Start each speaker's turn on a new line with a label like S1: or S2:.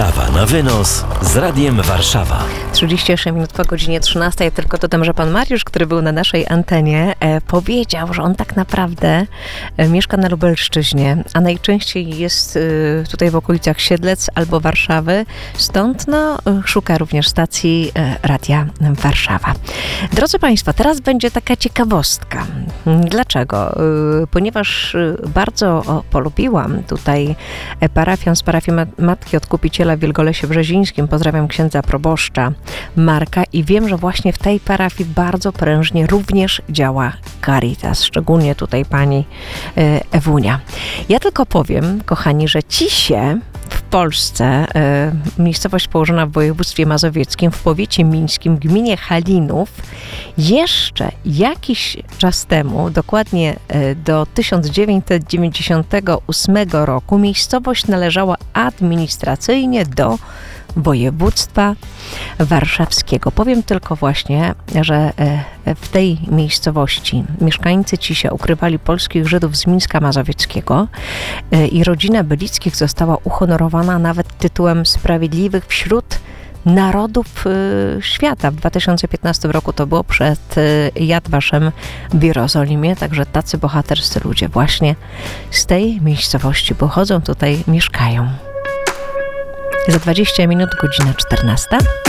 S1: Kawa na wynos z Radiem Warszawa.
S2: 38 minut po godzinie 13. Ja tylko dodam, że pan Mariusz, który był na naszej antenie, powiedział, że on tak naprawdę mieszka na Lubelszczyźnie, a najczęściej jest tutaj w okolicach Siedlec albo Warszawy. Stąd szuka również stacji Radia Warszawa. Drodzy Państwo, teraz będzie taka ciekawostka. Dlaczego? Ponieważ bardzo polubiłam tutaj parafian z parafii Matki Odkupiciela w Wielgolesie Brzezińskim. Pozdrawiam księdza proboszcza Marka i wiem, że właśnie w tej parafii bardzo prężnie również działa Caritas, szczególnie tutaj pani Ewunia. Ja tylko powiem, kochani, że Cisie w Polsce, miejscowość położona w województwie mazowieckim, w powiecie mińskim, w gminie Halinów, jeszcze jakiś czas temu, dokładnie do 1998 roku, miejscowość należała administracyjnie do województwa warszawskiego. Powiem tylko właśnie, że w tej miejscowości mieszkańcy Cisia ukrywali polskich Żydów z Mińska Mazowieckiego i rodzina Bylickich została uhonorowana nawet tytułem Sprawiedliwych wśród Narodów Świata. W 2015 roku to było przed Yad Vashem w Jerozolimie, także tacy bohaterscy ludzie właśnie z tej miejscowości pochodzą, tutaj mieszkają. Za 20 minut, godzina 14.